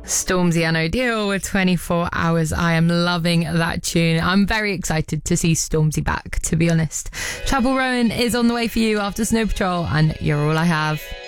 Stormzy and O'Deal with 24 Hours. I am loving that tune. I'm very excited to see Stormzy back, to be honest. Chapel Rowan is on the way for you after Snow Patrol, and You're All I Have.